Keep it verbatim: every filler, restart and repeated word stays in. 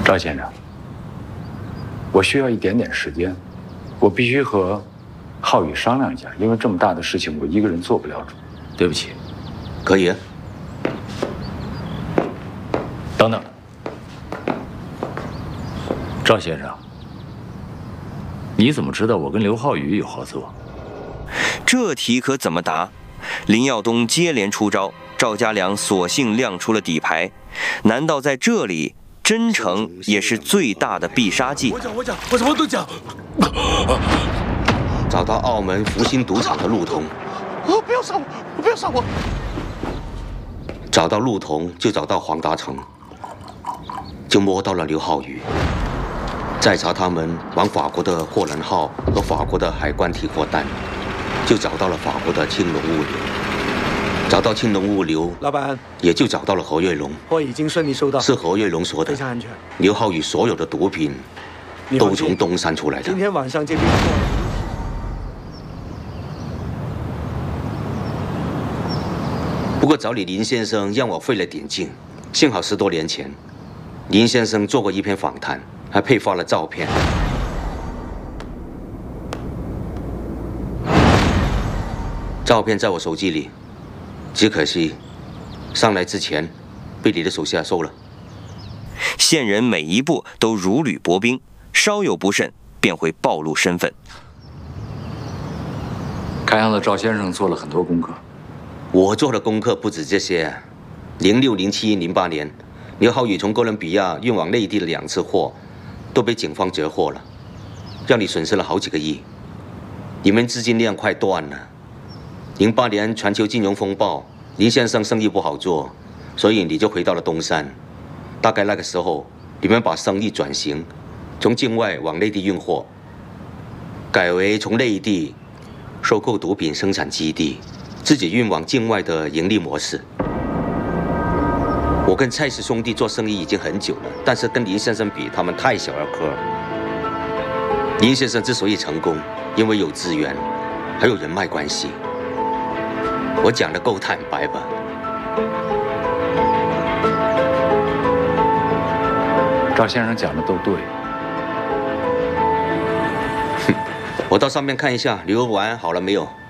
赵先生，我需要一点点时间，我必须和浩宇商量一下，因为这么大的事情我一个人做不了主。 对不起。 可以啊。 等等，赵先生，你怎么知道我跟刘浩宇有合作？ 这题可怎么答？林耀东接连出招，赵家良索性亮出了底牌。难道在这里，真诚也是最大的必杀技？ 我讲，我讲，我什么都讲。 找到澳门福星赌场的路童。 哦，不要杀我！不要杀我！ 找到路童，就找到黄达成，就摸到了刘浩宇。再查他们往法国的货轮号和法国的海关提货单，就找到了法国的青龙物流。找到青龙物流， 老板， 也就找到了何月龙。 货已经顺利收到， 是何月龙说的， 非常安全。 刘浩宇所有的毒品都从东山出来的。 今天晚上这批货。 不过找你林先生让我费了点劲，幸好十多年前，林先生做过一篇访谈，还配发了照片。照片在我手机里，只可惜上来之前被你的手下收了。 线人每一步都如履薄冰，稍有不慎便会暴露身份。 看样子赵先生做了很多功课。 我做的功课不止这些。零六、零七、零八年，刘浩宇从哥伦比亚运往内地的两次货，都被警方截获了，让你损失了好几个亿。你们资金链快断了。零八年全球金融风暴，林先生生意不好做，所以你就回到了东山。大概那个时候，你们把生意转型，从境外往内地运货，改为从内地收购毒品生产基地，自己运往境外的盈利模式。我跟蔡氏兄弟做生意已经很久了，但是跟林先生比，他们太小儿科。林先生之所以成功，因为有资源，还有人脉关系。我讲的够坦白吧？ 赵先生讲的都对。 哼，我到上面看一下，旅游完好了没有？